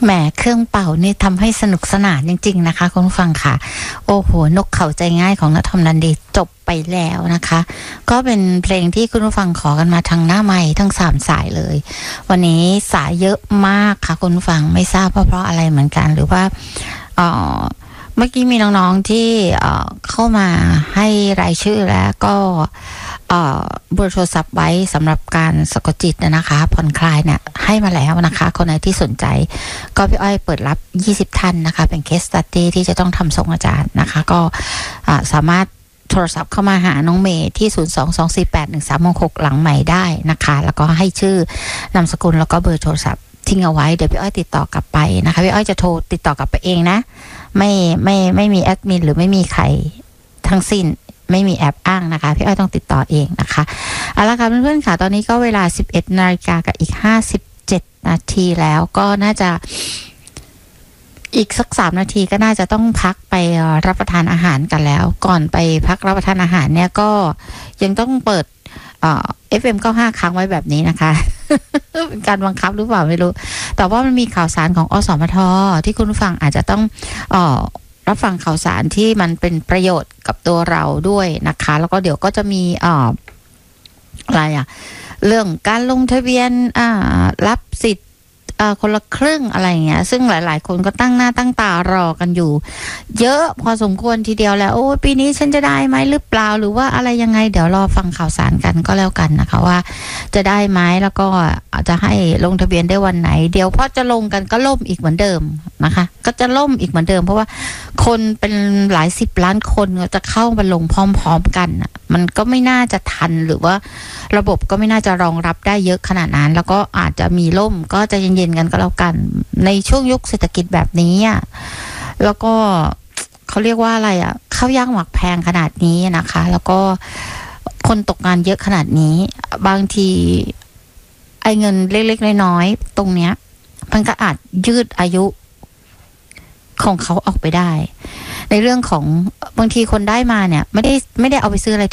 แหมเครื่องเป่านี่ทำให้สนุกสนานจริงๆนะคะคุณผู้ฟังค่ะโอ้โหนกเขาใจง่ายของณทอมนันดีจบไปแล้วนะคะก็เป็นเพลงที่คุณผู้ฟังขอกันมาทางหน้าไมค์ทั้ง3สายเลยวันนี้สายเยอะมากค่ะคุณผู้ฟังไม่ทราบเพราะอะไรเหมือนกันหรือว่าเมื่อกี้มีน้องๆที่เข้ามาให้รายชื่อแล้วก็เบอร์โทรศัพท์ไว้สำหรับการสะกดจิตนะคะผ่อนคลายเนี่ยให้มาแล้วนะคะคนไหนที่สนใจก็พี่อ้อยเปิดรับ20ท่านนะคะเป็น case study ที่จะต้องทำส่งอาจารย์นะคะก็สามารถโทรศัพท์เข้ามาหาน้องเมย์ที่022481366หลังใหม่ได้นะคะแล้วก็ให้ชื่อนามสกุลแล้วก็เบอร์โทรศัพท์ทิ้งเอาไว้เดี๋ยวพี่อ้อยติดต่อกลับไปนะคะพี่อ้อยจะโทรติดต่อกลับไปเองนะไม่มีแอดมินหรือไม่มีใครทั้งสิ้นไม่มีแอบอ้างนะคะพี่อ้อยต้องติดต่อเองนะคะเอาละค่ะเพื่อนๆค่ะตอนนี้ก็เวลา 11 นาฬิกากับอีก57นาทีแล้วก็น่าจะอีกสัก3นาทีก็น่าจะต้องพักไปรับประทานอาหารกันแล้วก่อนไปพักรับประทานอาหารเนี่ยก็ยังต้องเปิดFM 95ค้างไว้แบบนี้นะคะ เป็นการบังคับหรือเปล่าไม่รู้แต่ว่ามันมีข่าวสารของอสมทที่คุณผู้ฟังอาจจะต้องรับฟังข่าวสารที่มันเป็นประโยชน์กับตัวเราด้วยนะคะแล้วก็เดี๋ยวก็จะมีอะไรเรื่องการลงทะเบียนรับสิทธิ์คนละครึ่งอะไรเงี้ยซึ่งหลายๆคนก็ตั้งหน้าตั้งตารอกันอยู่เยอะพอสมควรทีเดียวแล้วโอ้ปีนี้ฉันจะได้ไหมหรือเปล่าหรือว่าอะไรยังไงเดี๋ยวรอฟังข่าวสารกันก็แล้วกันนะคะว่าจะได้ไหมแล้วก็จะให้ลงทะเบียนได้วันไหนเดี๋ยวพอจะลงกันก็ล่มอีกเหมือนเดิมนะคะก็จะล่มอีกเหมือนเดิมเพราะว่าคนเป็นหลาย10 ล้านคนจะเข้ามาลงพร้อมๆกันมันก็ไม่น่าจะทันหรือว่าระบบก็ไม่น่าจะรองรับได้เยอะขนาดนั้นแล้วก็อาจจะมีล่มก็จะเย็นๆกันก็แล้วกันในช่วงยุคเศรษฐกิจแบบนี้แล้วก็เขาเรียกว่าอะไรข้าวยากหมากแพงขนาดนี้นะคะแล้วก็คนตกงานเยอะขนาดนี้บางทีไอ้เงินเล็กๆน้อยๆตรงเนี้ยมันก็อาจยืดอายุของเขาออกไปได้ในเรื่องของบางทีคนได้มาเนี่ยไม่ได้เอาไปซื้ออะไร